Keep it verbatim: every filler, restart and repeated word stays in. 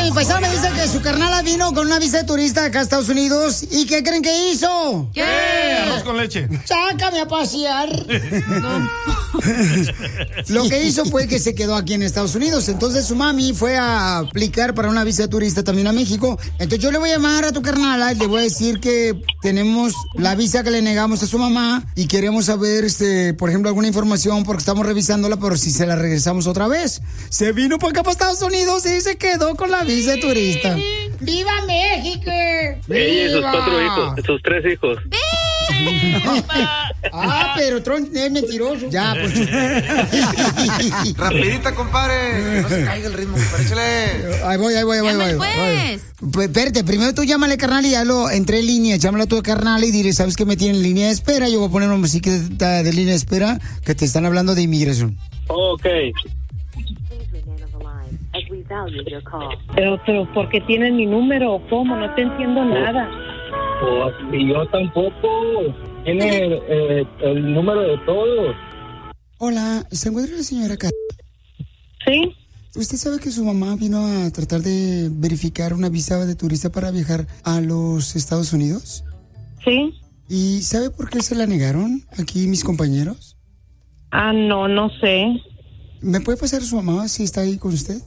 mi paisano me dice que su carnala vino con una visa de turista acá a Estados Unidos. ¿Y qué creen que hizo? ¿Qué? Arroz con leche. Sácame a pasear. No. Lo que hizo fue que se quedó aquí en Estados Unidos. Entonces su mami fue a aplicar para una visa de turista también a México. Entonces yo le voy a llamar a tu carnala y le voy a decir que tenemos la visa que le negamos a su mamá y queremos saber, este, por ejemplo, alguna información porque estamos revisándola, pero si se la regresamos otra vez. Se vino para acá para Estados Unidos y se quedó con la visa de turista. ¡Viva México! Ella y sus cuatro hijos, sus tres hijos. Ah, pero Tron es mentiroso. Ya, pues. Rapidita, compadre. No se caiga el ritmo, compadre. Échale. Ahí voy, ahí voy, ahí voy. Llame, voy, pues. voy. Pues, espérate, primero tú llámale, carnal, y ya lo entré en línea. Llámale a tu carnal y dile, ¿sabes qué me tienen en línea de espera? Yo voy a poner una música de, de línea de espera que te están hablando de inmigración. Ok. Pero, pero, ¿por qué tienen mi número o cómo? No te entiendo nada. Pues, y yo tampoco. Tiene eh, el número de todos. Hola, ¿se encuentra la señora Car... ¿Sí? ¿Usted sabe que su mamá vino a tratar de verificar una visa de turista para viajar a los Estados Unidos? Sí. ¿Y sabe por qué se la negaron aquí mis compañeros? Ah, no, no sé. ¿Me puede pasar su mamá si está ahí con usted?